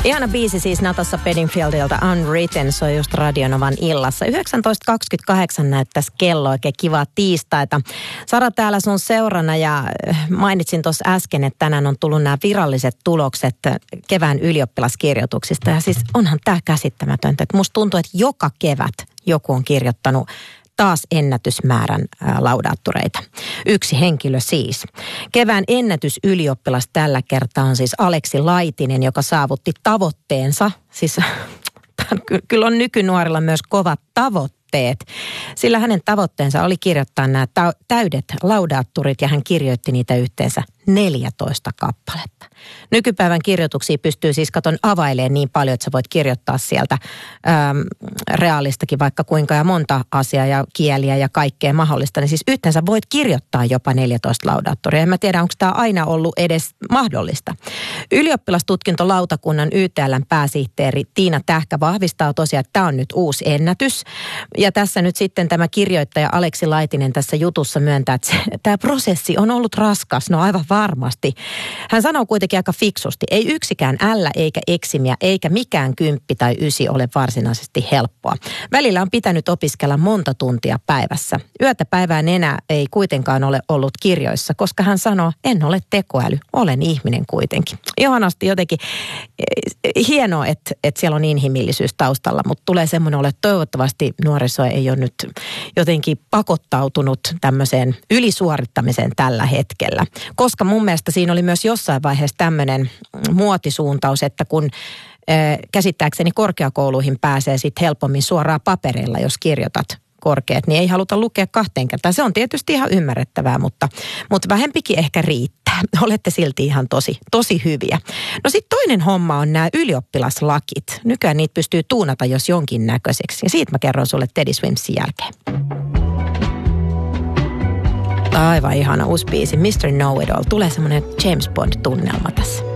Ihana biisi siis Natasha Bedingfieldilta Unwritten, se on just Radionovan illassa. 19.28 näyttäisi kello, oikein kivaa tiistaita. Sara täällä sun seurana ja mainitsin tuossa äsken, että tänään on tullut nämä viralliset tulokset kevään ylioppilaskirjoituksista. Ja siis onhan tämä käsittämätöntä, että musta tuntuu, että joka kevät joku on kirjoittanut taas ennätysmäärän laudaattoreita. Yksi henkilö siis. Kevään ennätysylioppilas tällä kertaa on siis Aleksi Laitinen, joka saavutti tavoitteensa. Siis kyllä on nykynuorilla myös kovat tavoitteet, sillä hänen tavoitteensa oli kirjoittaa nämä täydet laudaattorit ja hän kirjoitti niitä yhteensä 14 kappaletta. Nykypäivän kirjoituksia pystyy siis availemaan niin paljon, että sä voit kirjoittaa sieltä reaalistakin vaikka kuinka ja monta asiaa ja kieliä ja kaikkea mahdollista. Niin siis yhteensä voit kirjoittaa jopa 14 laudaattoria. En mä tiedä, onko tämä aina ollut edes mahdollista. Ylioppilastutkintolautakunnan YTL:n pääsihteeri Tiina Tähkä vahvistaa tosiaan, että tämä on nyt uusi ennätys. Ja tässä nyt sitten tämä kirjoittaja Aleksi Laitinen tässä jutussa myöntää, että tämä prosessi on ollut raskas. No aivan varmasti. Hän sanoo kuitenkin aika fiksusti, ei yksikään ällä eikä eksimiä eikä mikään 10 tai 9 ole varsinaisesti helppoa. Välillä on pitänyt opiskella monta tuntia päivässä. Yötä päivää enää ei kuitenkaan ole ollut kirjoissa, koska hän sanoo, en ole tekoäly, olen ihminen kuitenkin. Ihanasti jotenkin hienoa, että siellä on inhimillisyys taustalla, mutta tulee semmoinen ole, että toivottavasti nuoriso ei ole nyt jotenkin pakottautunut tämmöiseen ylisuorittamiseen tällä hetkellä. Koska mun mielestä siinä oli myös jossain vaiheessa tämmöinen muotisuuntaus, että kun käsittääkseni korkeakouluihin pääsee sitten helpommin suoraan paperilla, jos kirjoitat korkeat, niin ei haluta lukea 2 kertaa. Se on tietysti ihan ymmärrettävää, mutta vähempikin ehkä riittää. Olette silti ihan tosi hyviä. No sitten toinen homma on nämä ylioppilaslakit. Nykyään niitä pystyy tuunata jos jonkin näköiseksi. Ja siitä mä kerron sulle Teddy Swimsin jälkeen. Aivan ihana uusi biisi, Mr. Know-It-All. Tulee semmoinen James Bond-tunnelma tässä.